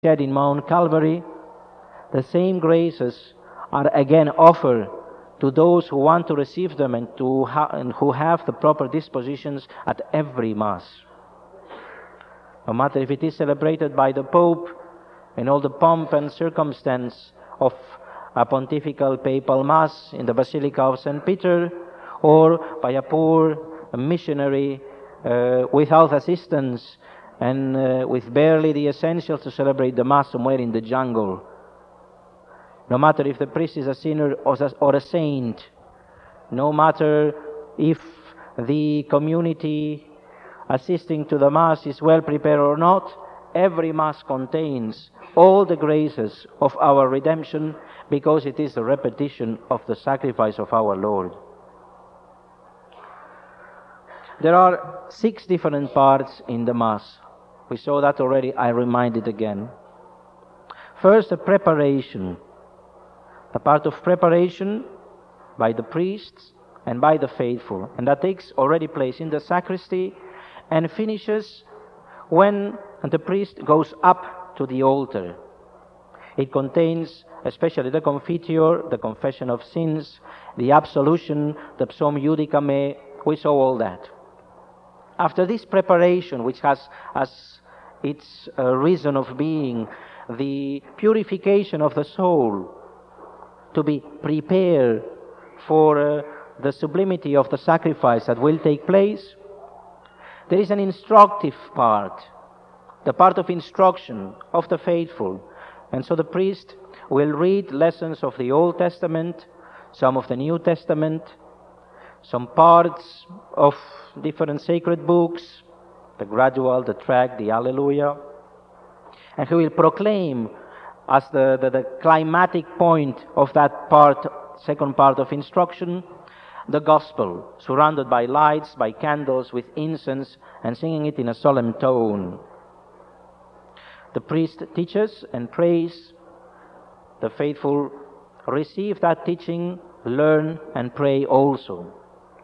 shed in Mount Calvary, the same graces are again offered to those who want to receive them and who have the proper dispositions at every Mass. No matter if it is celebrated by the Pope in all the pomp and circumstance of a pontifical papal Mass in the Basilica of St. Peter, or by a poor missionary without assistance and with barely the essentials to celebrate the Mass somewhere in the jungle. No matter if the priest is a sinner or a saint, no matter if the community assisting to the Mass is well prepared or not, every Mass contains all the graces of our redemption because it is a repetition of the sacrifice of our Lord. There are 6 different parts in the Mass. We saw that already, I remind it again. First, the preparation. The part of preparation by the priests and by the faithful. And that takes already place in the sacristy and finishes when the priest goes up to the altar. It contains especially the Confiteor, the confession of sins, the absolution, the Psalm Judicame. We saw all that. After this preparation, which has as its reason of being the purification of the soul, to be prepared for the sublimity of the sacrifice that will take place, there is an instructive part, the part of instruction of the faithful. And so the priest will read lessons of the Old Testament, some of the New Testament, some parts of different sacred books, the Gradual, the Tract, the Alleluia, and he will proclaim as the climatic point of that part, second part of instruction, the Gospel, surrounded by lights, by candles, with incense, and singing it in a solemn tone. The priest teaches and prays. The faithful receive that teaching, learn, and pray also.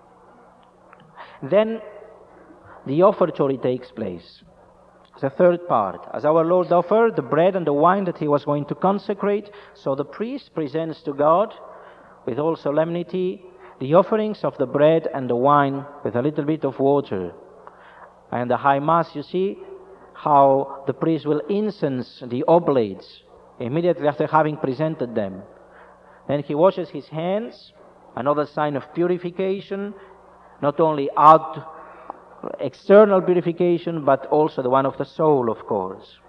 Then the offertory takes place. The third part. As our Lord offered the bread and the wine that he was going to consecrate, so the priest presents to God with all solemnity the offerings of the bread and the wine with a little bit of water. And the High Mass, you see how the priest will incense the oblates immediately after having presented them. Then he washes his hands, another sign of purification, not only external purification, but also the one of the soul, of course.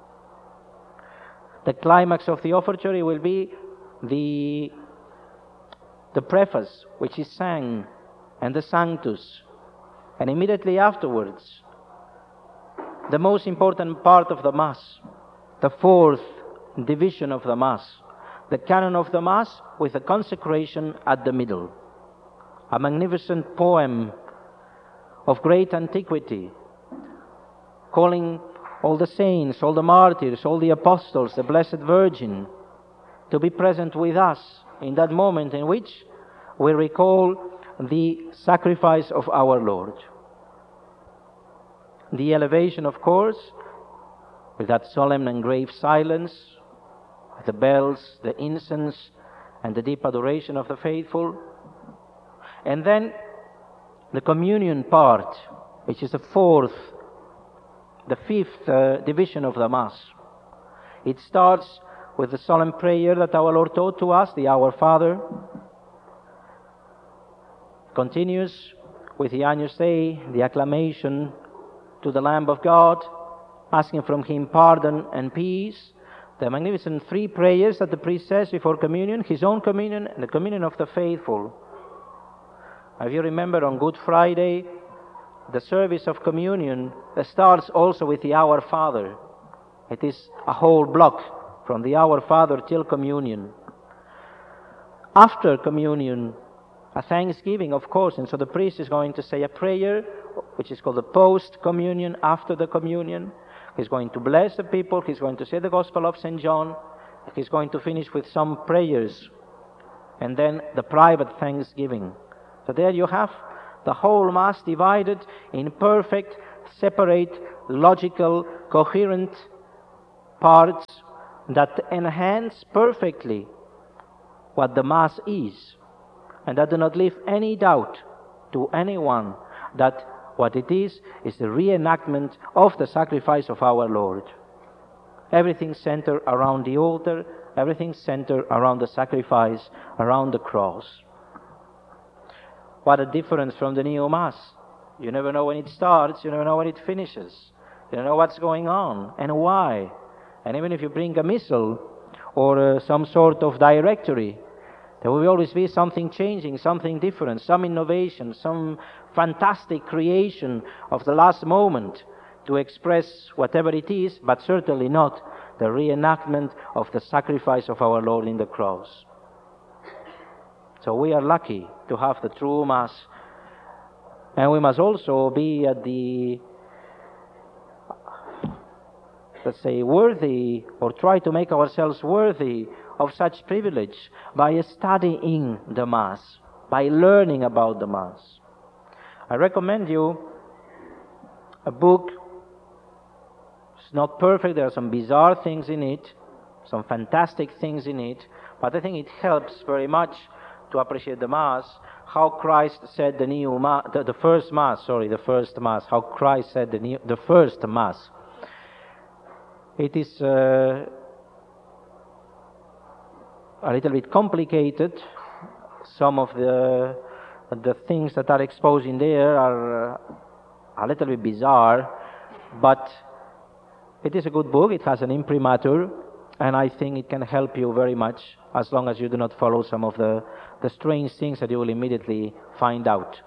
The climax of the offertory will be the preface, which is sang, and the Sanctus. And immediately afterwards, the most important part of the Mass, the fourth division of the Mass, the canon of the Mass with the consecration at the middle. A magnificent poem of great antiquity, calling all the saints, all the martyrs, all the apostles, the Blessed Virgin, to be present with us in that moment in which we recall the sacrifice of our Lord. The elevation, of course, with that solemn and grave silence, with the bells, the incense, and the deep adoration of the faithful. And then the communion part, which is the fifth division of the Mass. It starts with the solemn prayer that our Lord taught to us, the Our Father. Continues with the Agnus Dei, the acclamation to the Lamb of God, asking from him pardon and peace. The magnificent 3 prayers that the priest says before communion, his own communion and the communion of the faithful. If you remember, on Good Friday, the service of communion starts also with the Our Father. It is a whole block from the Our Father till communion. After communion, a thanksgiving, of course, and so the priest is going to say a prayer, which is called the post-communion, after the communion. He's going to bless the people, he's going to say the Gospel of St. John, he's going to finish with some prayers, and then the private thanksgiving. So there you have the whole Mass divided in perfect, separate, logical, coherent parts that enhance perfectly what the Mass is, and that do not leave any doubt to anyone that what it is the reenactment of the sacrifice of our Lord. Everything centered around the altar, everything centered around the sacrifice, around the cross. What a difference from the Neo Mass. You never know when it starts, you never know when it finishes. You don't know what's going on and why. And even if you bring a missal or some sort of directory, there will always be something changing, something different, some innovation, some fantastic creation of the last moment to express whatever it is, but certainly not the reenactment of the sacrifice of our Lord in the cross. So we are lucky to have the true Mass, and we must also be at the, let's say, worthy, or try to make ourselves worthy of such privilege by studying the Mass, by learning about the Mass. I recommend you a book. It's not perfect, there are some bizarre things in it, some fantastic things in it, but I think it helps very much to appreciate the Mass, how Christ said the first Mass, how Christ said the first Mass. It is a little bit complicated. Some of the things that are exposed in there are a little bit bizarre, but it is a good book. It has an imprimatur, and I think it can help you very much, as long as you do not follow some of the strange things that you will immediately find out.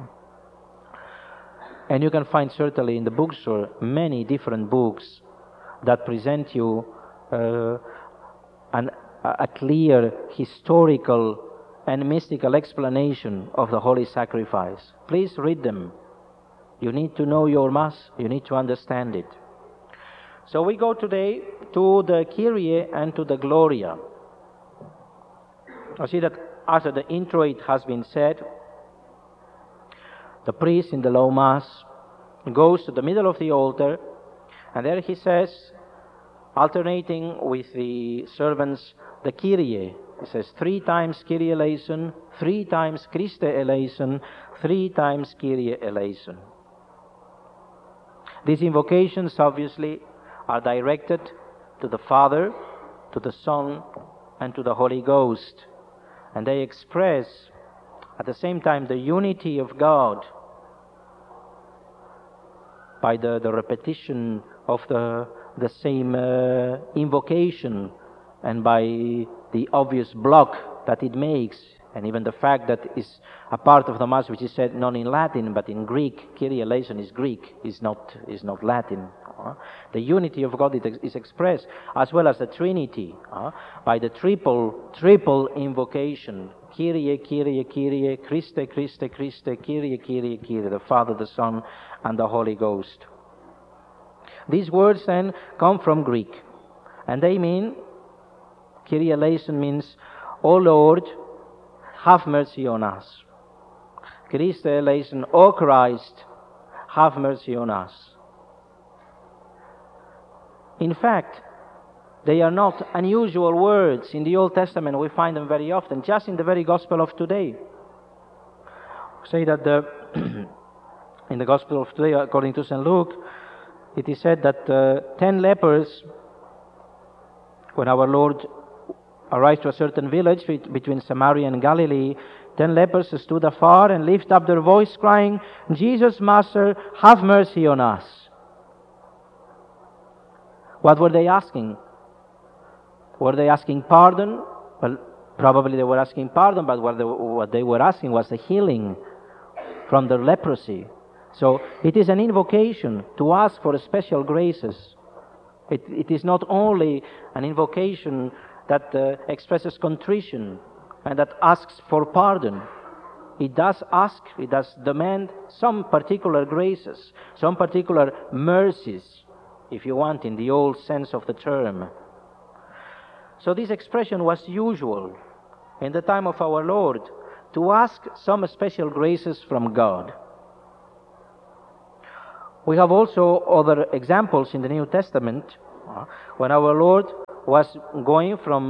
And you can find certainly in the bookstore many different books that present you a clear historical and mystical explanation of the Holy Sacrifice. Please read them. You need to know your Mass. You need to understand it. So we go today to the Kyrie and to the Gloria. I see that after the introit has been said, the priest in the low Mass goes to the middle of the altar, and there he says, alternating with the servants, the Kyrie. He says 3 times Kyrie eleison, 3 times Christe eleison, 3 times Kyrie eleison. These invocations obviously are directed to the Father, to the Son, and to the Holy Ghost. And they express at the same time the unity of God by the repetition of the same invocation, and by the obvious block that it makes, and even the fact that is a part of the Mass which is said not in Latin but in Greek. Kyrie eleison is Greek, is not Latin. The unity of God is expressed, as well as the Trinity, by the triple invocation: Kyrie, Kyrie, Kyrie, Christe, Christe, Christe, Kyrie, Kyrie, Kyrie, the Father, the Son, and the Holy Ghost. These words then come from Greek, and they mean, Kyrie eleison means, O Lord, have mercy on us. Christe eleison, O Christ, have mercy on us. In fact, they are not unusual words. In the Old Testament we find them very often, just in the very Gospel of today. Say that in the Gospel of today, according to St. Luke, it is said that 10 lepers, when our Lord arrived to a certain village between Samaria and Galilee, 10 lepers stood afar and lifted up their voice, crying, Jesus, Master, have mercy on us. What were they asking? Were they asking pardon? Well, probably they were asking pardon, but what they were asking was the healing from their leprosy. So it is an invocation to ask for special graces. It is not only an invocation that expresses contrition and that asks for pardon. It does demand some particular graces, some particular mercies, if you want, in the old sense of the term. So this expression was usual in the time of our Lord, to ask some special graces from God. We have also other examples in the New Testament When our Lord was going from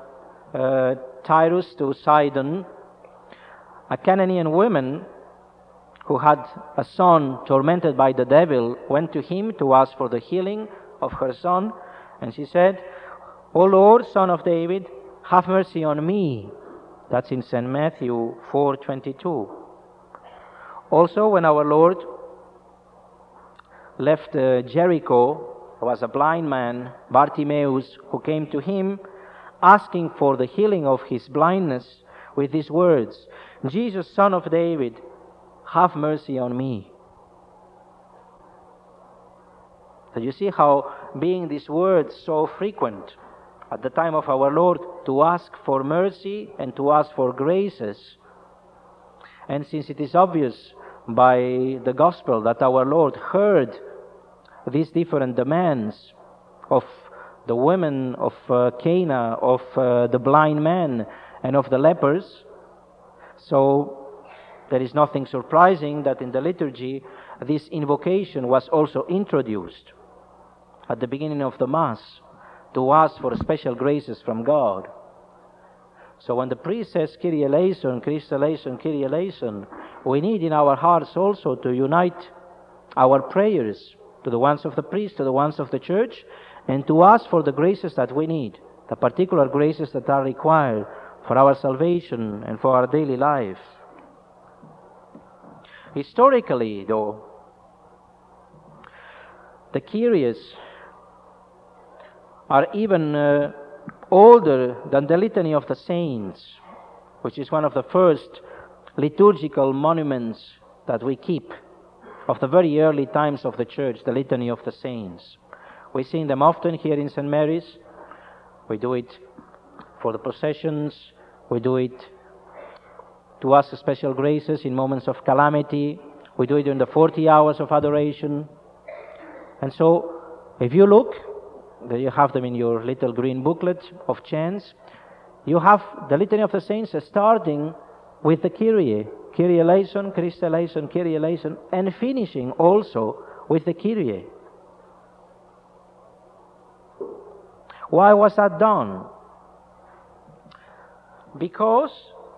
Tyrus to Sidon, a Canaanian woman who had a son tormented by the devil went to him to ask for the healing of her son, and she said, "O Lord, Son of David, have mercy on me." That's in St. Matthew 4:22. Also, when our Lord left Jericho, there was a blind man, Bartimaeus, who came to him asking for the healing of his blindness with these words, "Jesus, Son of David, have mercy on me." So you see how, being these words so frequent at the time of our Lord to ask for mercy and to ask for graces, and since it is obvious by the Gospel that our Lord heard these different demands of the women of Cana, of the blind man, and of the lepers, so there is nothing surprising that in the liturgy this invocation was also introduced at the beginning of the Mass to ask for special graces from God. So when the priest says Kyrie eleison, Christe eleison, Kyrie eleison, we need in our hearts also to unite our prayers to the ones of the priest, to the ones of the church, and to ask for the graces that we need, the particular graces that are required for our salvation and for our daily life. Historically, though, the Kyries are even older than the Litany of the Saints, which is one of the first liturgical monuments that we keep of the very early times of the Church, the Litany of the Saints. We sing them often here in St. Mary's. We do it for the processions. We do it to ask special graces in moments of calamity. We do it during the 40 hours of adoration. And so, if you look, there you have them in your little green booklet of chants, you have the Litany of the Saints starting with the Kyrie, Kyrie eleison, Christe eleison, Kyrie eleison, and finishing also with the Kyrie. Why was that done? Because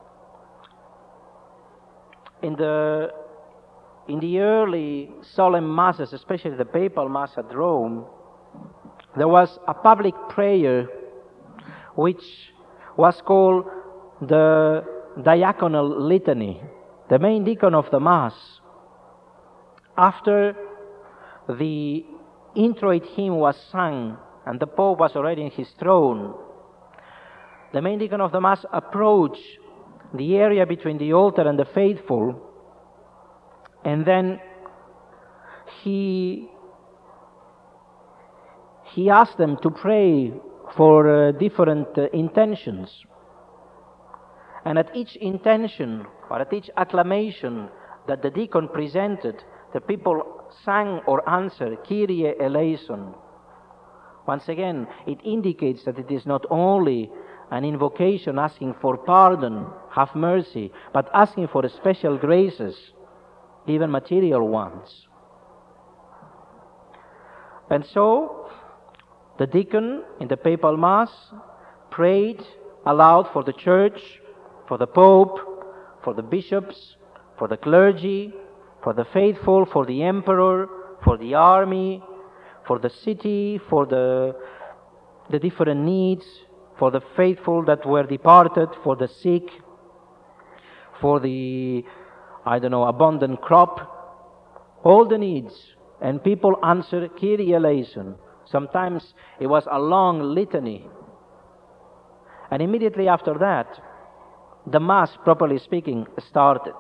in the early solemn masses, especially the papal mass at Rome, there was a public prayer which was called the diaconal litany, the main deacon of the Mass. After the introit hymn was sung and the Pope was already in his throne, the main deacon of the Mass approached the area between the altar and the faithful, and then he asked them to pray for different intentions. And at each intention, or at each acclamation that the deacon presented, the people sang or answered, Kyrie eleison. Once again, it indicates that it is not only an invocation asking for pardon, have mercy, but asking for special graces, even material ones. And so, the deacon in the papal Mass prayed aloud for the Church, for the Pope, for the bishops, for the clergy, for the faithful, for the emperor, for the army, for the city, for the different needs, for the faithful that were departed, for the sick, for the, abundant crop, all the needs. And people answered Kyrie eleison. Sometimes it was a long litany. And immediately after that, the Mass, properly speaking, started.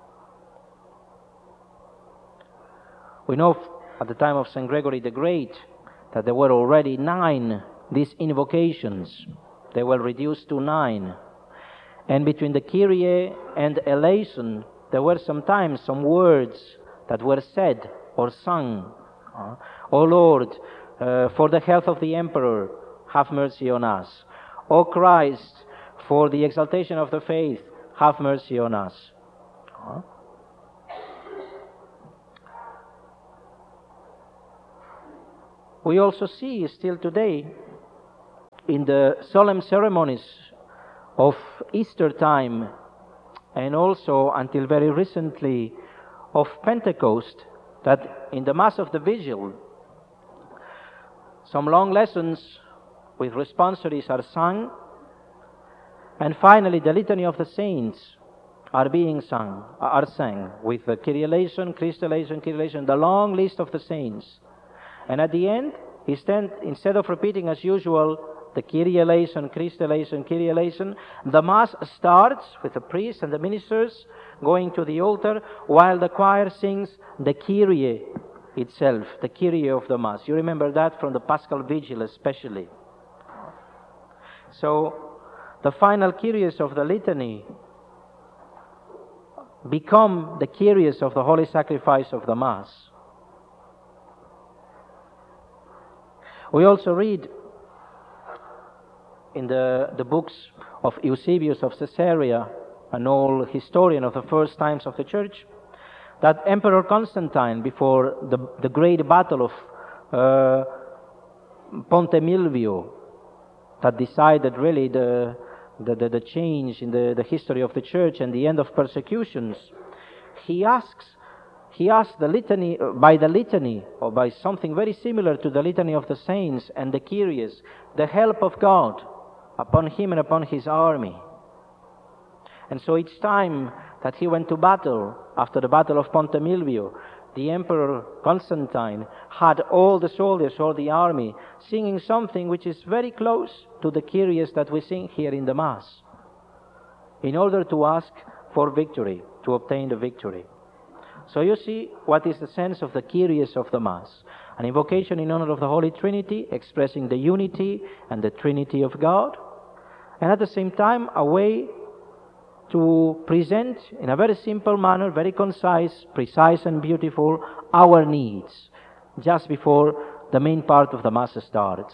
We know at the time of St. Gregory the Great that there were already 9 these invocations. They were reduced to 9. And between the Kyrie and eleison, there were sometimes some words that were said or sung. O Lord, for the health of the Emperor, have mercy on us. O Christ, for the exaltation of the faith, have mercy on us. We also see still today in the solemn ceremonies of Easter time, and also until very recently of Pentecost, that in the Mass of the Vigil, some long lessons with responsories are sung, and finally the Litany of the Saints are sang with the Kyrie eleison, Christe eleison, Kyrie eleison, the long list of the saints. And at the end, instead of repeating as usual the Kyrie eleison, Christe eleison, Kyrie eleison, the Mass starts with the priests and the ministers going to the altar, while the choir sings the Kyrie itself, the Kyrie of the Mass. You remember that from the Paschal Vigil especially. So the final Kyries of the Litany become the Kyries of the Holy Sacrifice of the Mass. We also read in the books of Eusebius of Caesarea, an old historian of the first times of the Church, that Emperor Constantine, before the great battle of Ponte Milvio, that decided really the change in the history of the Church and the end of persecutions, he asked the litany, by the litany, or by something very similar to the Litany of the Saints and the Kyries, the help of God upon him and upon his army. And so each time that he went to battle, after the battle of Ponte Milvio, the Emperor Constantine had all the soldiers, all the army, singing something which is very close to the Kyries that we sing here in the Mass, in order to ask for victory, to obtain the victory. So you see what is the sense of the Kyries of the Mass. An invocation in honor of the Holy Trinity, expressing the unity and the Trinity of God, and at the same time a way to present in a very simple manner, very concise, precise and beautiful, our needs, just before the main part of the Mass starts.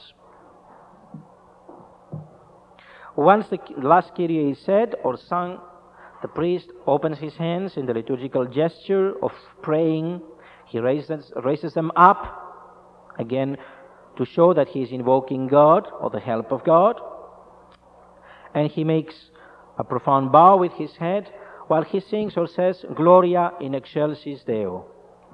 Once the last Kyrie is said or sung, the priest opens his hands in the liturgical gesture of praying. He raises them up, again, to show that he is invoking God or the help of God. And he makes a profound bow with his head while he sings or says, Gloria in excelsis Deo.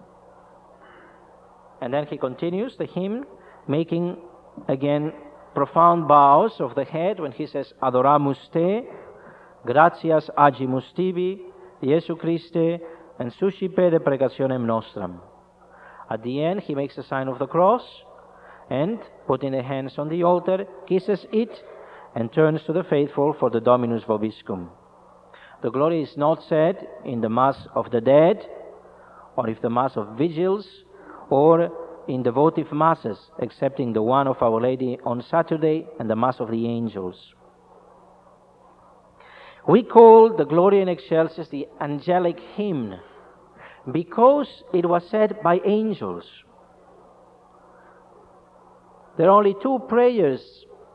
And then he continues the hymn, making again profound bows of the head when he says, Adoramus te, gratias agimus tibi, Iesu Christe, and suscipe de pregationem nostram. At the end, he makes the sign of the cross, and, putting the hands on the altar, kisses it, and turns to the faithful for the Dominus Vobiscum. The Glory is not said in the Mass of the Dead, or in the Mass of Vigils, or in devotive Masses, excepting the one of Our Lady on Saturday and the Mass of the Angels. We call the Gloria in Excelsis the angelic hymn because it was said by angels. There are only two prayers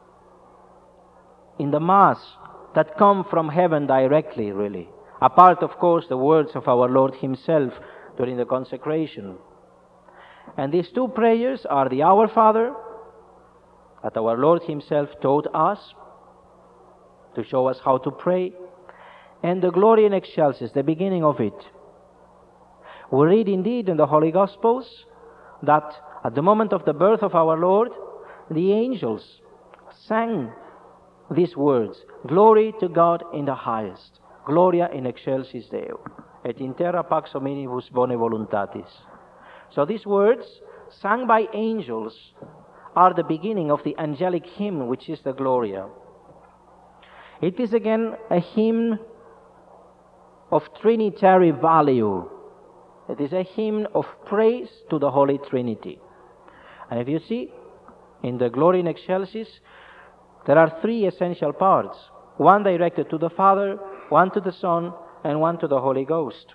in the Mass that come from heaven directly, really. Apart, of course, the words of our Lord himself during the consecration. And these two prayers are the Our Father, that our Lord himself taught us to show us how to pray, and the Gloria in Excelsis, the beginning of it. We read indeed in the Holy Gospels that at the moment of the birth of our Lord, the angels sang these words, Glory to God in the highest, Gloria in excelsis Deo, et in terra pax hominibus bone voluntatis. So these words, sung by angels, are the beginning of the angelic hymn, which is the Gloria. It is again a hymn of trinitary value. It is a hymn of praise to the Holy Trinity. And if you see, in the Gloria in Excelsis, there are three essential parts. One directed to the Father, one to the Son, and one to the Holy Ghost.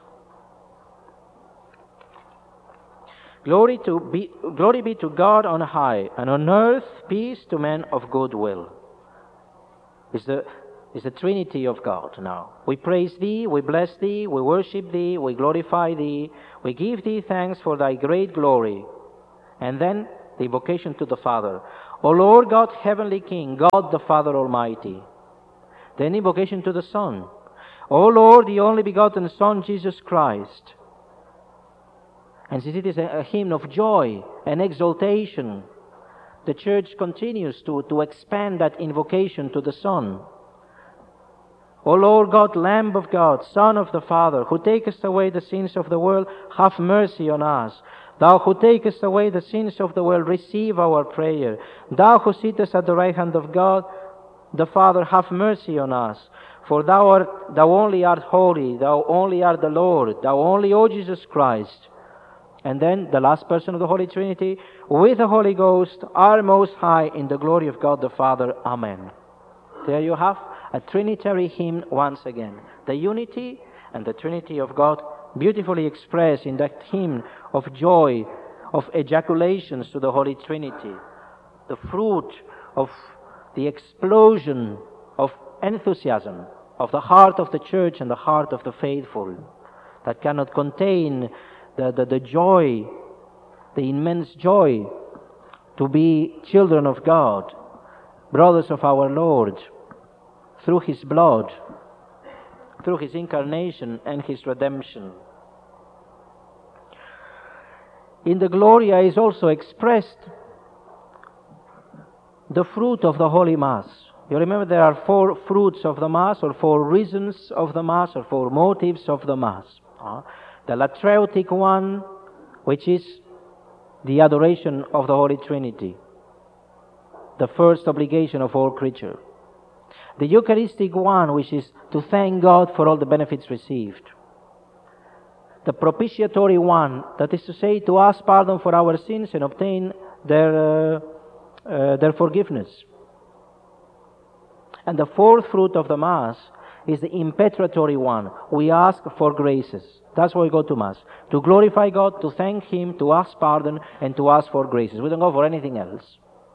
Glory be to God on high, and on earth peace to men of good will. Is the Trinity of God now. We praise Thee, we bless Thee, we worship Thee, we glorify Thee, we give Thee thanks for Thy great glory. And then the invocation to the Father. O Lord God, Heavenly King, God the Father Almighty. Then invocation to the Son. O Lord, the only begotten Son, Jesus Christ. And since it is a hymn of joy and exaltation, the Church continues to expand that invocation to the Son. O Lord God, Lamb of God, Son of the Father, who takest away the sins of the world, have mercy on us. Thou who takest away the sins of the world, receive our prayer. Thou who sittest at the right hand of God, the Father, have mercy on us. For thou only art holy, thou only art the Lord, thou only, O Jesus Christ. And then the last person of the Holy Trinity, with the Holy Ghost, are most high in the glory of God the Father. Amen. There you have a Trinitary hymn once again. The unity and the Trinity of God beautifully expressed in that hymn of joy, of ejaculations to the Holy Trinity. The fruit of the explosion of enthusiasm of the heart of the Church and the heart of the faithful that cannot contain the joy, the immense joy to be children of God, brothers of our Lord, through His blood, through His incarnation and His redemption. In the Gloria is also expressed the fruit of the Holy Mass. You remember there are 4 fruits of the Mass, or 4 reasons of the Mass, or 4 motives of the Mass. The latreutic one, which is the adoration of the Holy Trinity, the first obligation of all creature. The Eucharistic one, which is to thank God for all the benefits received. The propitiatory one, that is to say, to ask pardon for our sins and obtain their forgiveness. And the 4th fruit of the Mass is the impetratory one. We ask for graces. That's why we go to Mass. To glorify God, to thank Him, to ask pardon, and to ask for graces. We don't go for anything else.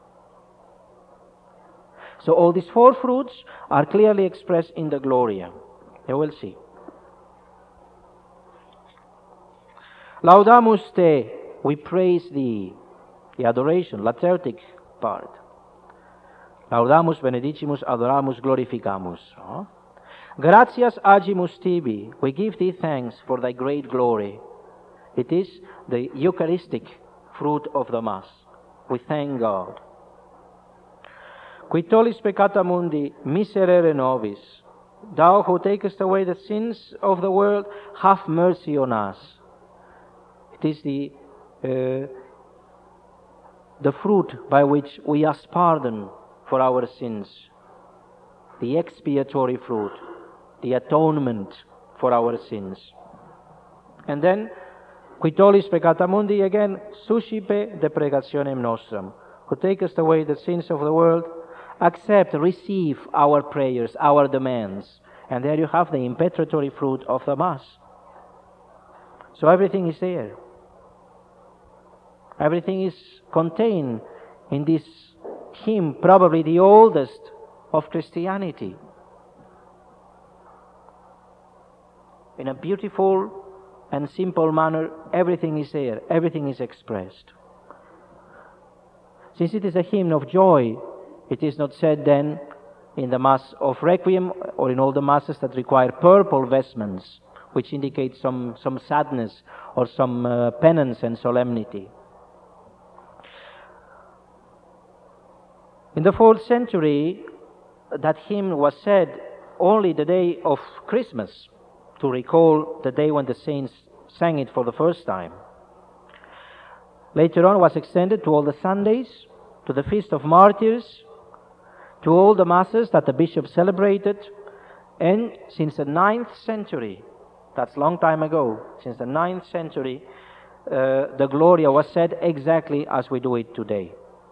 So all these 4 fruits are clearly expressed in the Gloria. You will see. Laudamus Te, we praise Thee. The adoration, latreutic part. Laudamus, benedicimus, adoramus, glorificamus. Gratias agimus Tibi, we give Thee thanks for Thy great glory. It is the Eucharistic fruit of the Mass. We thank God. Qui tollis peccata mundi, miserere nobis. Thou who takest away the sins of the world, have mercy on us. It is the fruit by which we ask pardon for our sins. The expiatory fruit, the atonement for our sins. And then, qui tollis peccata mundi, again, suscipe deprecationem nostram. Who takest away the sins of the world, accept, receive our prayers, our demands. And there you have the impetratory fruit of the Mass. So everything is there. Everything is contained in this hymn, probably the oldest of Christianity. In a beautiful and simple manner, everything is there, everything is expressed. Since it is a hymn of joy, it is not said then in the Mass of Requiem or in all the Masses that require purple vestments, which indicate some sadness or some penance and solemnity. In the 4th century, that hymn was said only the day of Christmas, to recall the day when the saints sang it for the first time. Later on, it was extended to all the Sundays, to the Feast of Martyrs, to all the Masses that the bishop celebrated, and since the 9th century, that's a long time ago, since the 9th century, the Gloria was said exactly as we do it today.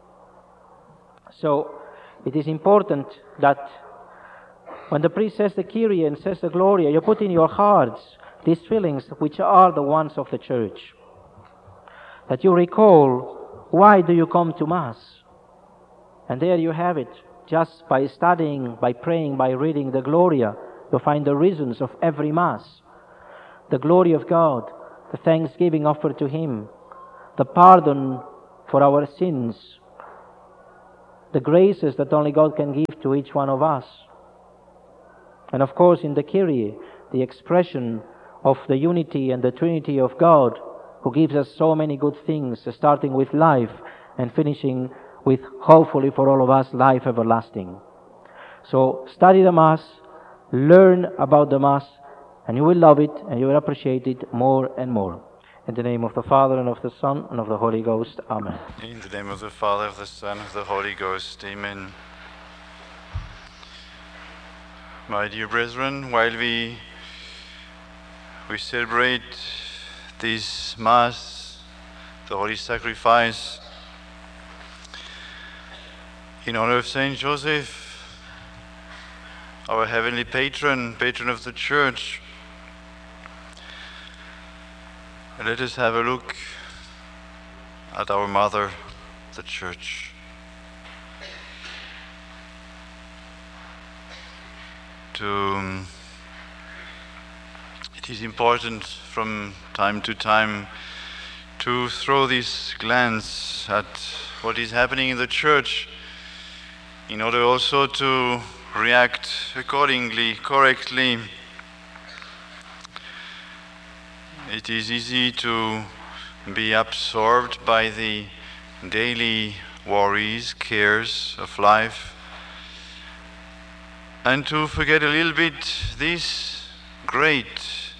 So, it is important that when the priest says the Kyrie and says the Gloria, you put in your hearts these feelings which are the ones of the Church. That you recall, why do you come to Mass? And there you have it. Just by studying, by praying, by reading the Gloria, you find the reasons of every Mass. The glory of God, the thanksgiving offered to Him, the pardon for our sins, the graces that only God can give to each one of us. And of course, in the Kyrie, the expression of the unity and the Trinity of God, who gives us so many good things, starting with life and finishing with, hopefully for all of us, life everlasting. So study the Mass, learn about the Mass, and you will love it and you will appreciate it more and more. In the name of the Father, and of the Son, and of the Holy Ghost. Amen. In the name of the Father, of the Son, of the Holy Ghost. Amen. My dear brethren, while we celebrate this Mass, the Holy Sacrifice, in honor of Saint Joseph, our heavenly patron of the Church, let us have a look at our Mother, the Church. It is important from time to time to throw this glance at what is happening in the Church in order also to react accordingly, correctly. It is easy to be absorbed by the daily worries, cares of life, and to forget a little bit this great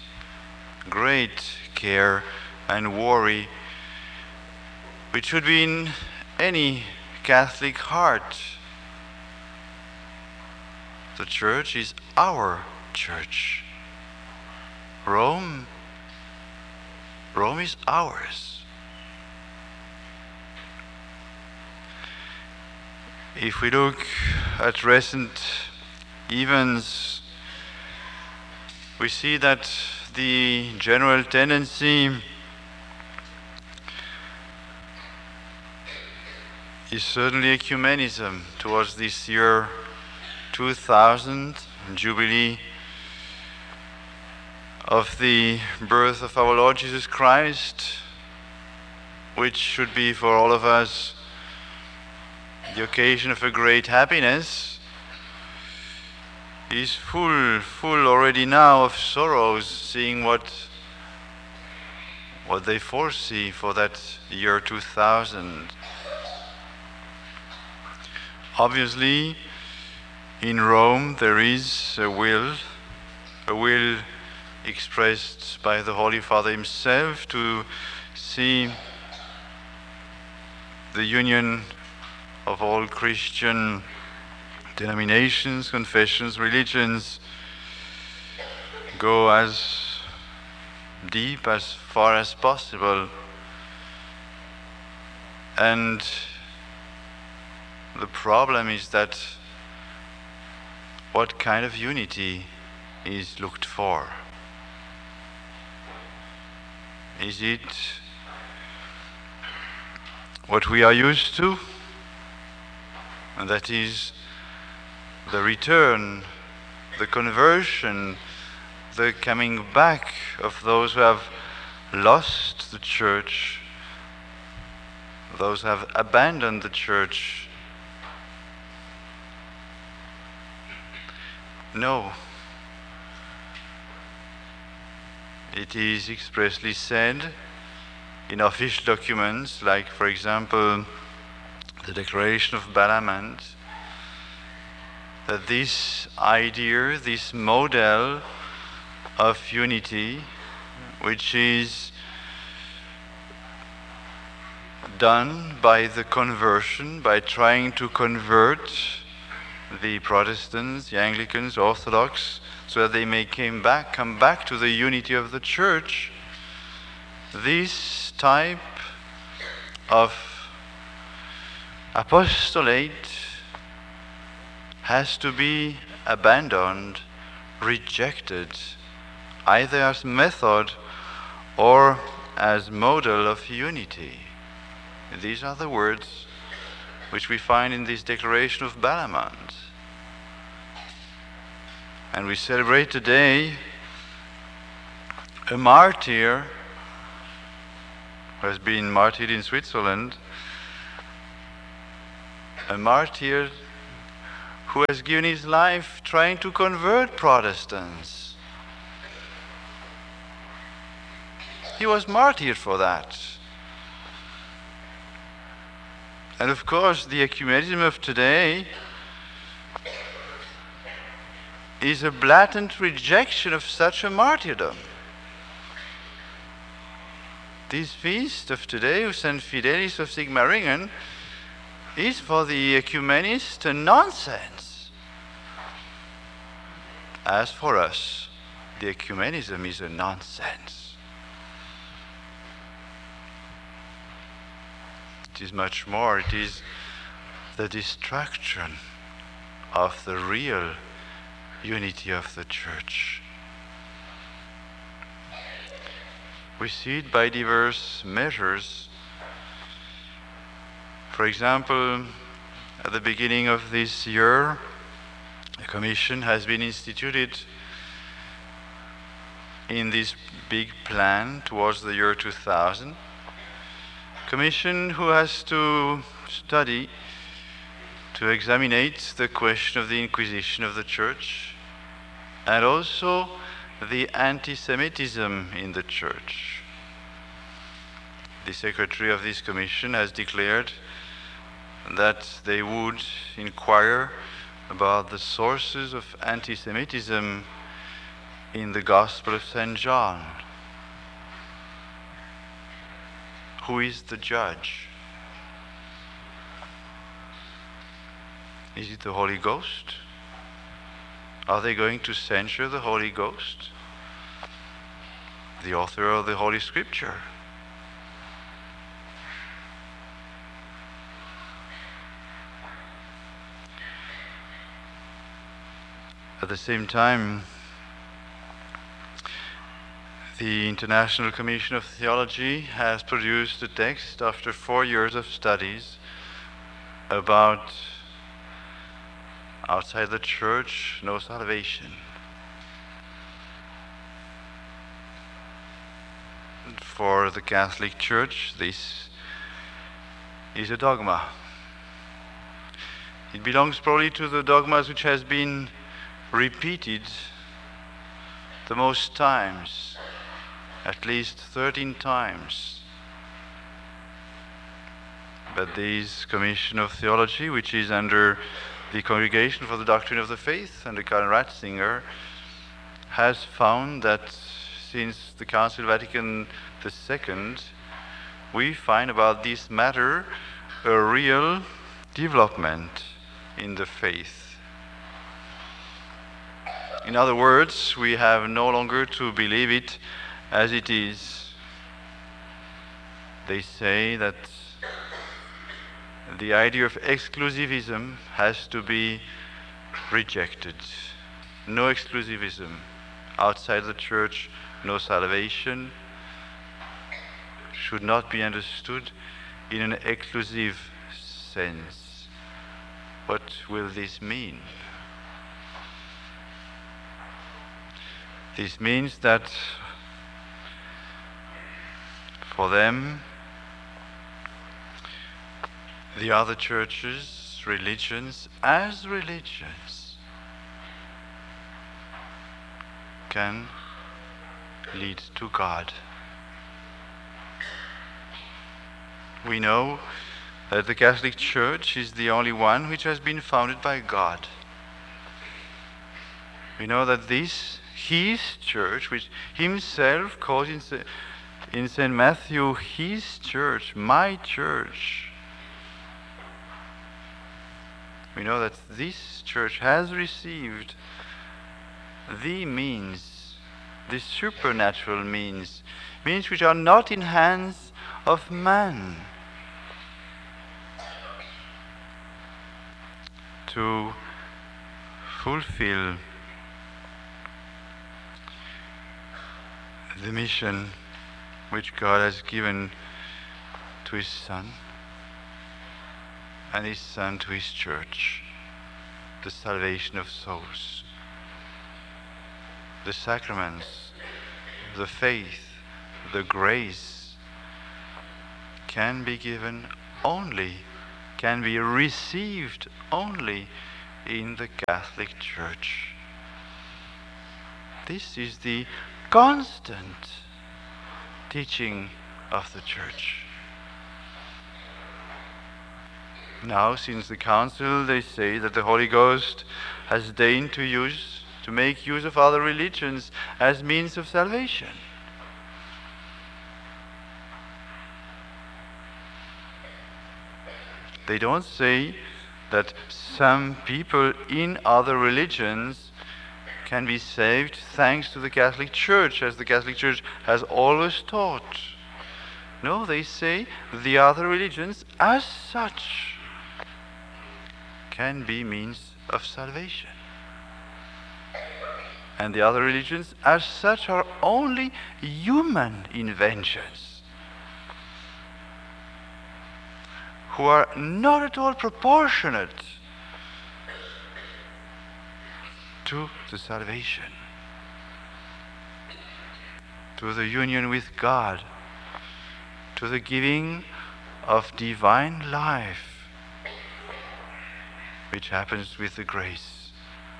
care and worry which should be in any Catholic heart. The Church is our Church. Rome is ours. If we look at recent events, we see that the general tendency is certainly ecumenism towards this year 2000, Jubilee of the birth of our Lord Jesus Christ, which should be for all of us the occasion of a great happiness, is full already now of sorrows, seeing what they foresee for that year 2000. Obviously, in Rome there is a will expressed by the Holy Father himself to see the union of all Christian denominations, confessions, religions go as deep, as far as possible. And the problem is that what kind of unity is looked for? Is it what we are used to? And that is the return, the conversion, the coming back of those who have lost the Church, those who have abandoned the Church. No. It is expressly said in official documents, like, for example, the Declaration of Balamand, that this idea, this model of unity, which is done by the conversion, by trying to convert the Protestants, the Anglicans, Orthodox, so that they may come back to the unity of the Church. This type of apostolate has to be abandoned, rejected, either as method or as model of unity. These are the words which we find in this Declaration of Balamand. And we celebrate today a martyr who has been martyred in Switzerland, a martyr who has given his life trying to convert Protestants. He was martyred for that. And of course, the ecumenism of today is a blatant rejection of such a martyrdom. This feast of today of St. Fidelis of Sigmaringen is for the ecumenist a nonsense. As for us, the ecumenism is a nonsense. It is much more, it is the destruction of the real unity of the Church. We see it by diverse measures. For example, at the beginning of this year, a commission has been instituted in this big plan towards the year 2000. Commission who has to study, to examinate the question of the Inquisition of the Church and also the anti-Semitism in the Church. The secretary of this commission has declared that they would inquire about the sources of anti-Semitism in the Gospel of St. John. Who is the judge? Is it the Holy Ghost? Are they going to censure the Holy Ghost, the author of the Holy Scripture? At the same time, the International Commission of Theology has produced a text after 4 years of studies about outside the Church, no salvation. For the Catholic Church, this is a dogma. It belongs probably to the dogmas which has been repeated the most times, at least 13 times. But this Commission of Theology, which is under the Congregation for the Doctrine of the Faith and the Karl Ratzinger, has found that since the Council of Vatican II, we find about this matter a real development in the faith. In other words, we have no longer to believe it as it is. They say that the idea of exclusivism has to be rejected. No exclusivism. Outside the Church, no salvation. Should not be understood in an exclusive sense. What will this mean? This means that for them, the other churches, religions, as religions, can lead to God. We know that the Catholic Church is the only one which has been founded by God. We know that this, His Church, which Himself calls in St. Matthew, His Church, my Church. We know that this Church has received the means, the supernatural means which are not in hands of man, to fulfill the mission which God has given to His Son, and His Son to His Church, the salvation of souls. The sacraments, the faith, the grace can be given only can be received only in the Catholic Church. This is the constant teaching of the Church. Now, since the Council, they say that the Holy Ghost has deigned to make use of other religions as means of salvation. They don't say that some people in other religions can be saved thanks to the Catholic Church, as the Catholic Church has always taught. No, they say the other religions as such can be means of salvation. And the other religions as such are only human inventions, who are not at all proportionate to the salvation, to the union with God, to the giving of divine life, which happens with the grace.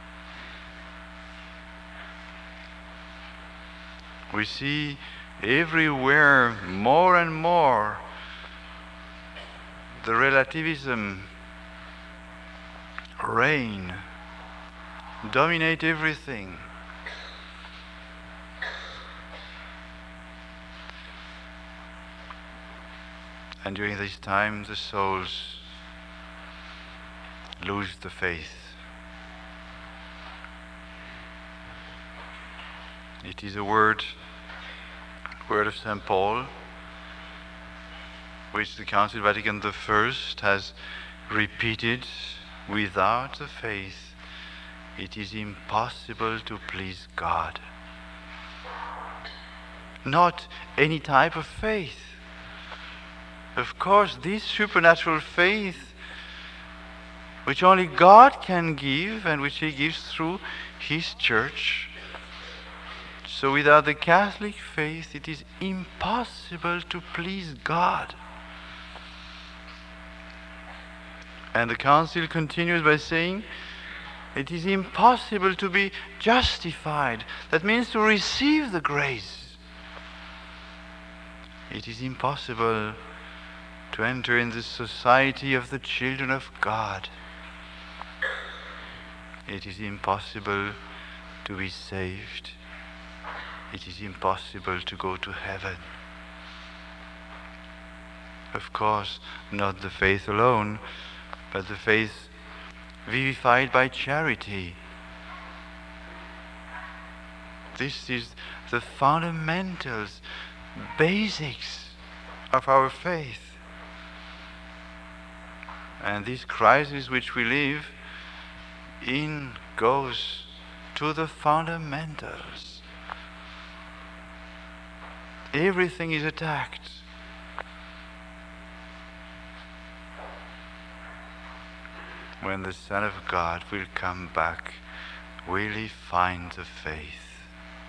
We see everywhere more and more the relativism reign, dominate everything. And during this time, the souls lose the faith. It is a word of St. Paul, which the Council of Vatican I has repeated: without the faith, it is impossible to please God. Not any type of faith. Of course, this supernatural faith, which only God can give and which He gives through His Church. So without the Catholic faith, it is impossible to please God. And the Council continues by saying, it is impossible to be justified. That means to receive the grace. It is impossible to enter in the society of the children of God. It is impossible to be saved. It is impossible to go to heaven. Of course, not the faith alone, but the faith vivified by charity. This is the fundamentals, basics of our faith. And this crisis which we live in goes to the fundamentals. Everything is attacked. When the Son of God will come back, will He find the faith?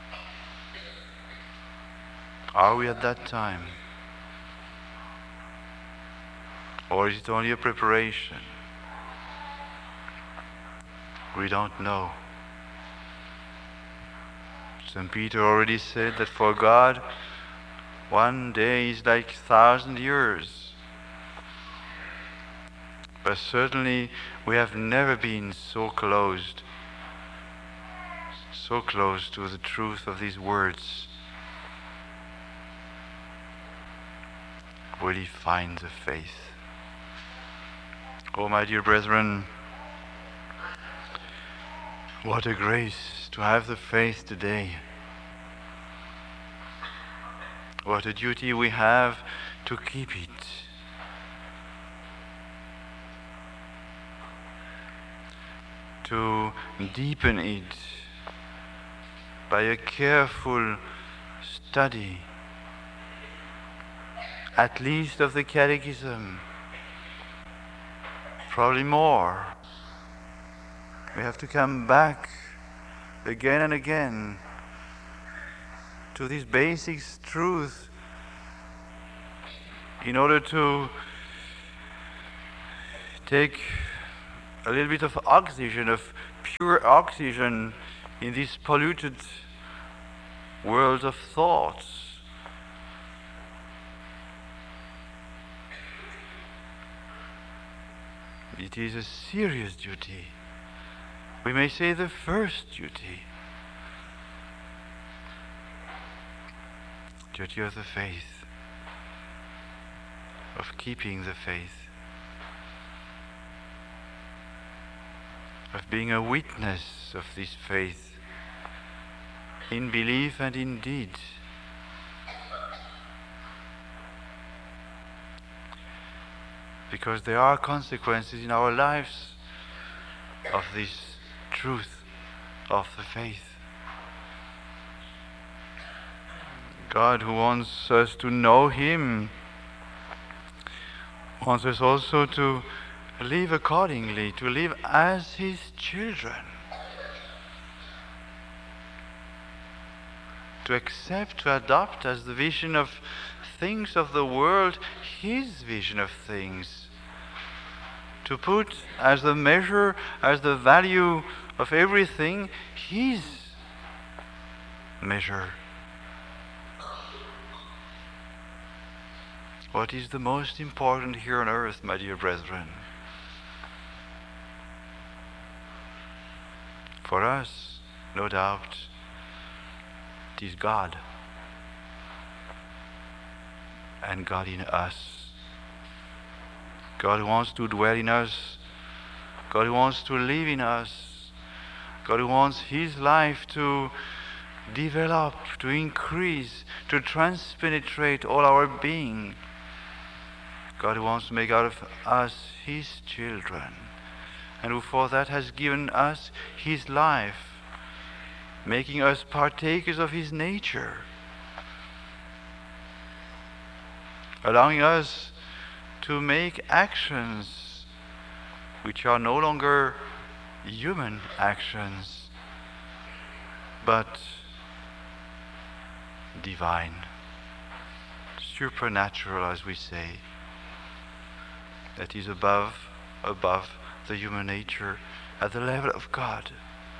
Are we at that time? Or is it only a preparation? We don't know. St. Peter already said that for God, one day is like 1,000 years. But certainly we have never been so close to the truth of these words. Will He find the faith? Oh, my dear brethren, what a grace to have the faith today. What a duty we have to keep it. To deepen it by a careful study, at least of the Catechism, probably more. We have to come back again and again to this basic truth in order to take a little bit of oxygen, of pure oxygen, in this polluted world of thoughts. It is a serious duty. We may say the first duty. Duty of the faith, of keeping the faith, of being a witness of this faith in belief and in deed. Because there are consequences in our lives of this truth of the faith. God, who wants us to know Him, wants us also to live accordingly, to live as His children, to accept, to adopt as the vision of things of the world His vision of things, to put as the measure, as the value of everything His measure. What is the most important here on earth, my dear brethren? For us, no doubt, it is God, and God in us. God wants to dwell in us. God wants to live in us. God wants His life to develop, to increase, to transpenetrate all our being. God wants to make out of us His children, and who for that has given us His life, making us partakers of His nature, allowing us to make actions which are no longer human actions, but divine, supernatural, as we say, that is above the human nature, at the level of God,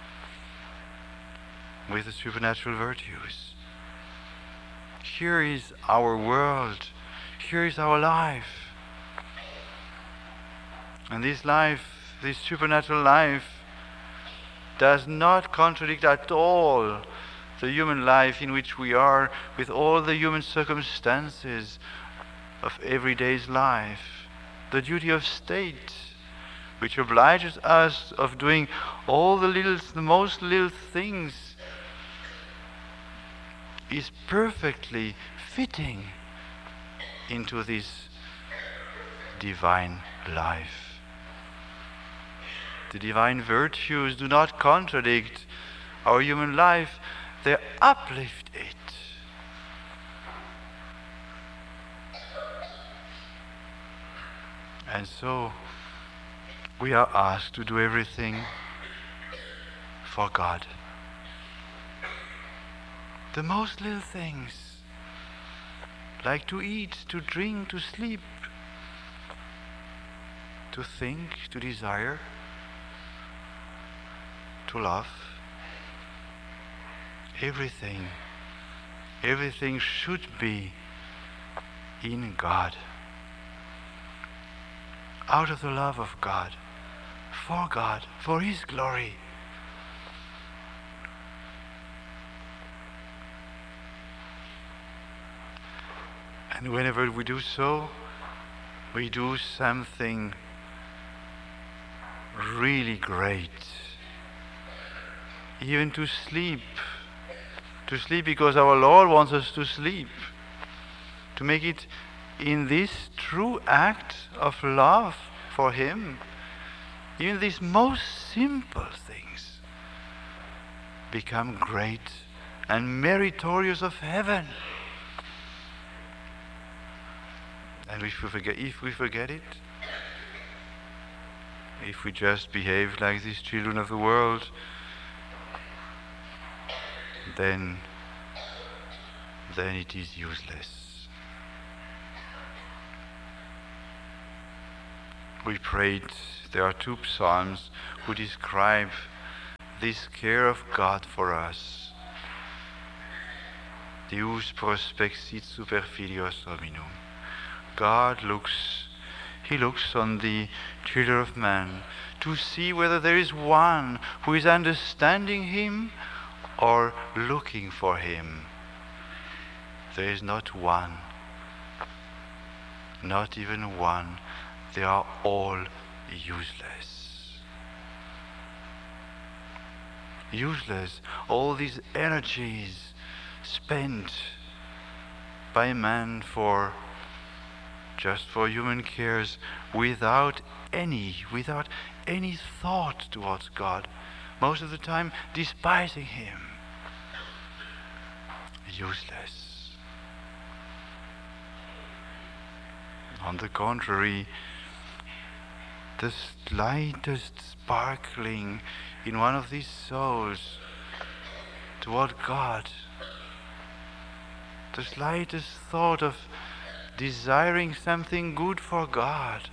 with the supernatural virtues. Here is our world, here is our life. And this life, this supernatural life, does not contradict at all the human life in which we are, with all the human circumstances of everyday's life. The duty of state, which obliges us of doing all the most little things, is perfectly fitting into this divine life. The divine virtues do not contradict our human life, they uplift it. And so we are asked to do everything for God. The most little things, like to eat, to drink, to sleep, to think, to desire, to love. Everything should be in God, out of the love of God, for His glory. And whenever we do so, we do something really great. Even to sleep because our Lord wants us to sleep, to make it in this true act of love for Him, even these most simple things become great and meritorious of heaven. And if we forget it, if we just behave like these children of the world, then it is useless. we prayed, there are 2 psalms who describe this care of God for us. Deus prospexit super filios hominum. God looks on the children of man to see whether there is one who is understanding him or looking for him. There is not one, not even one. They are all useless. Useless. All these energies spent by man just for human cares without any thought towards God. Most of the time despising him. Useless. On the contrary, the slightest sparkling in one of these souls toward God, the slightest thought of desiring something good for God,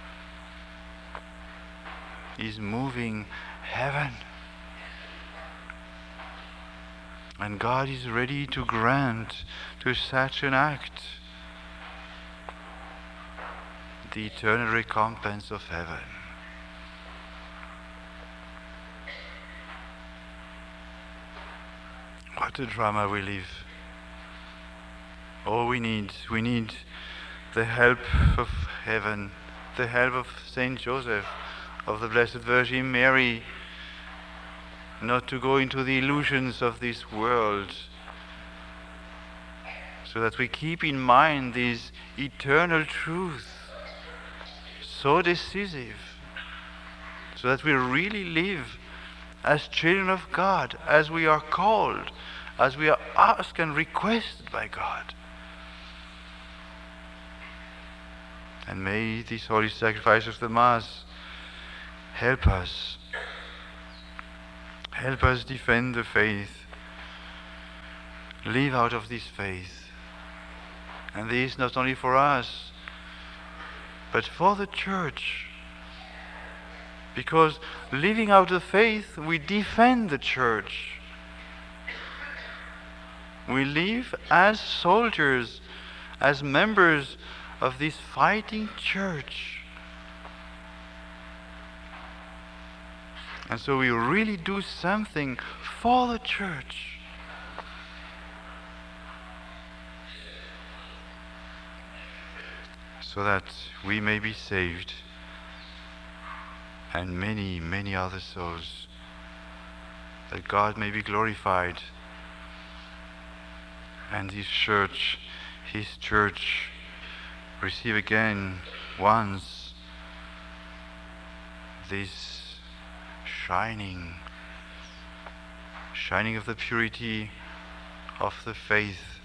is moving heaven. And God is ready to grant to such an act the eternal recompense of heaven. What a drama we live. Oh, we need the help of heaven, the help of Saint Joseph, of the Blessed Virgin Mary, not to go into the illusions of this world, so that we keep in mind this eternal truth, so decisive, so that we really live as children of God, as we are called, as we are asked and requested by God. And may this holy sacrifice of the Mass help us defend the faith, live out of this faith. And this not only for us, but for the Church. Because living out the faith, we defend the Church. We live as soldiers, as members of this fighting Church. And so we really do something for the Church. So that we may be saved, and many, many other souls, that God may be glorified, and His Church receive again once this shining of the purity of the faith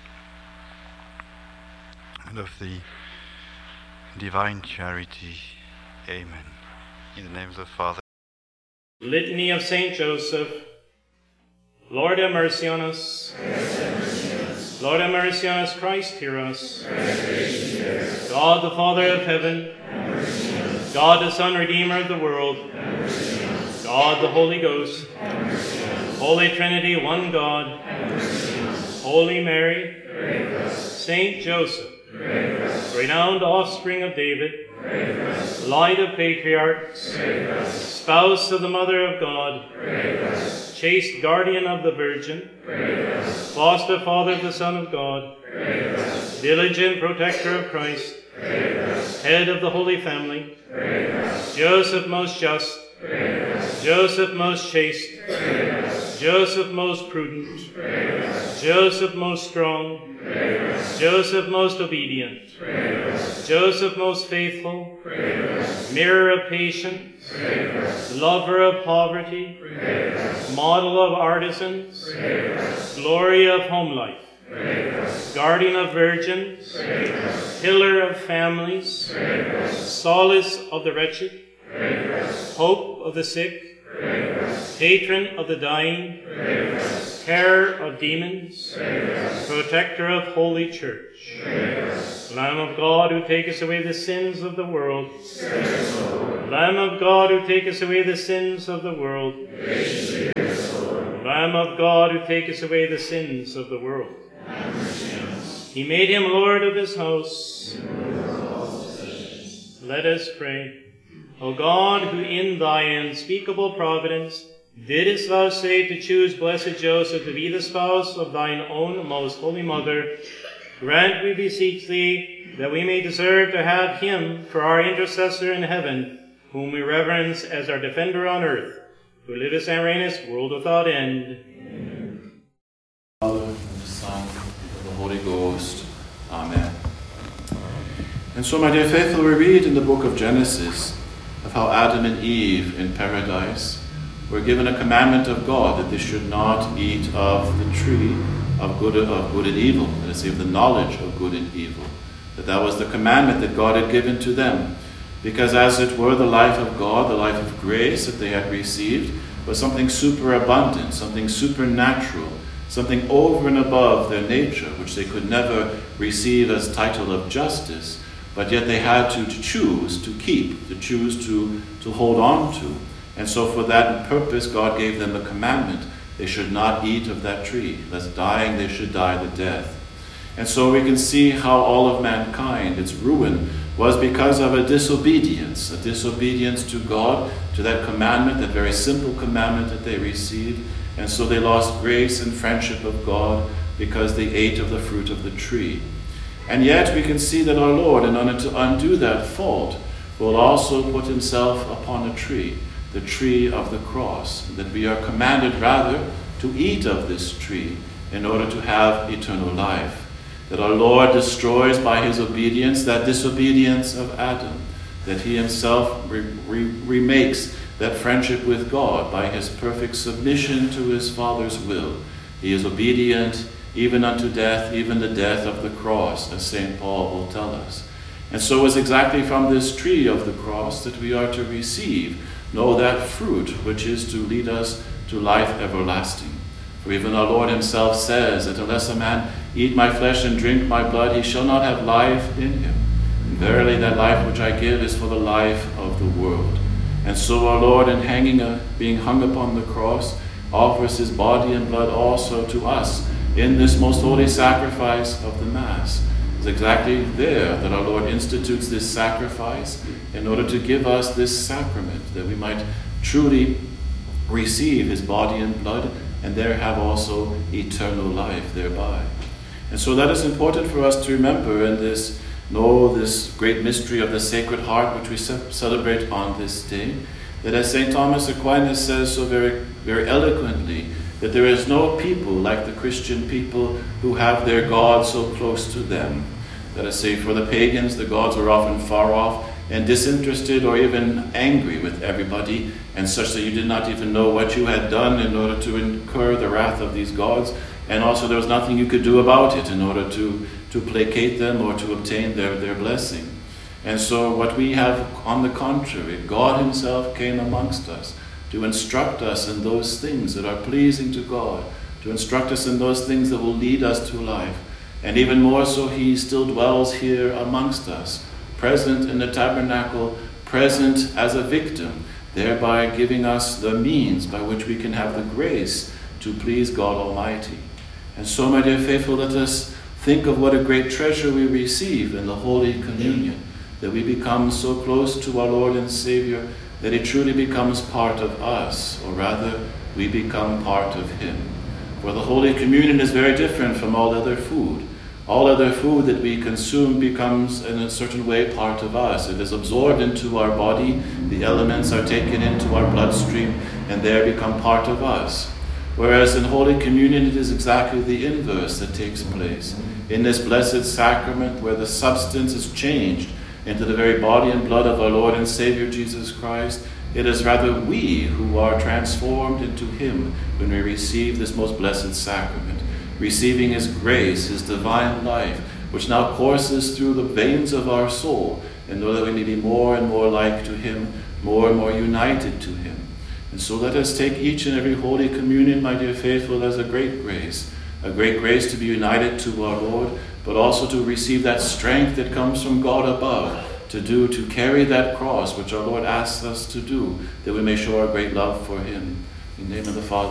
and of the divine charity. Amen. In the name of the Father. Litany of Saint Joseph. Lord have mercy on us. Lord have mercy on us. Christ hear us. God the Father of heaven, God the Son, Redeemer of the world, God the Holy Ghost, Holy Trinity, one God, Holy Mary, Saint Joseph, renowned offspring of David, light of patriarchs, spouse of the Mother of God, chaste guardian of the Virgin, foster father of the Son of God, diligent protector of Christ, head of the Holy Family, Joseph most just, Joseph most chaste, Joseph most prudent, Joseph most strong, Joseph most obedient, Joseph most faithful, mirror of patience, lover of poverty, model of artisans, glory of home life, guardian of virgins, pillar of families, solace of the wretched, hope of the sick, patron of the dying, terror of demons, protector of Holy Church, Lamb of God who takest away the sins of the world, Lamb of God who takest away the sins of the world, Lamb of God who takest away the sins of the world. He made him Lord of his house. Let us pray. O God, who in thy unspeakable providence didst vouchsafe to choose blessed Joseph to be the spouse of thine own most holy mother, grant, we beseech thee, that we may deserve to have him for our intercessor in heaven, whom we reverence as our defender on earth, who livest and reignest world without end. Amen. Father, and the Son, and the Holy Ghost. Amen. And so, my dear faithful, we read in the book of Genesis of how Adam and Eve in paradise were given a commandment of God that they should not eat of the tree of good and evil, that is, of the knowledge of good and evil. That was the commandment that God had given to them, because as it were, the life of God, the life of grace that they had received, was something superabundant, something supernatural, something over and above their nature, which they could never receive as title of justice, but yet they had to choose to keep, to choose to hold on to. And so for that purpose, God gave them a commandment. They should not eat of that tree, lest dying they should die the death. And so we can see how all of mankind, its ruin, was because of a disobedience to God, to that commandment, that very simple commandment that they received. And so they lost grace and friendship of God because they ate of the fruit of the tree. And yet we can see that our Lord, in order to undo that fault, will also put himself upon a tree, the tree of the cross, that we are commanded rather to eat of this tree in order to have eternal life. That our Lord destroys by his obedience that disobedience of Adam, that he himself remakes that friendship with God by his perfect submission to his Father's will. He is obedient even unto death, even the death of the cross, as St. Paul will tell us. And so it's exactly from this tree of the cross that we are to receive, that fruit which is to lead us to life everlasting. For even our Lord himself says that unless a man eat my flesh and drink my blood, he shall not have life in him. And verily that life which I give is for the life of the world. And so our Lord, in being hung upon the cross, offers his body and blood also to us in this most holy sacrifice of the Mass. It's exactly there that our Lord institutes this sacrifice in order to give us this sacrament, that we might truly receive his body and blood and there have also eternal life thereby. And so that is important for us to remember in this great mystery of the Sacred Heart, which we celebrate on this day, that as St. Thomas Aquinas says so very, very eloquently, that there is no people like the Christian people who have their God so close to them. That is, say, for the pagans, the gods are often far off and disinterested or even angry with everybody, and such that you did not even know what you had done in order to incur the wrath of these gods, and also there was nothing you could do about it in order to placate them or to obtain their blessing. And so what we have, on the contrary, God himself came amongst us to instruct us in those things that are pleasing to God, to instruct us in those things that will lead us to life. And even more so, he still dwells here amongst us, present in the tabernacle, present as a victim, thereby giving us the means by which we can have the grace to please God Almighty. And so, my dear faithful, let us think of what a great treasure we receive in the Holy Communion, that we become so close to our Lord and Savior that he truly becomes part of us, or rather, we become part of him. For the Holy Communion is very different from all other food. All other food that we consume becomes, in a certain way, part of us. It is absorbed into our body, the elements are taken into our bloodstream, and there become part of us. Whereas in Holy Communion, it is exactly the inverse that takes place. In this blessed sacrament, where the substance is changed into the very body and blood of our Lord and Savior Jesus Christ, it is rather we who are transformed into him when we receive this most blessed sacrament, receiving his grace, his divine life, which now courses through the veins of our soul, in order that we may be more and more like to him, more and more united to him. And so let us take each and every Holy Communion, my dear faithful, as a great grace to be united to our Lord, but also to receive that strength that comes from God above, to carry that cross which our Lord asks us to do, that we may show our great love for him. In the name of the Father,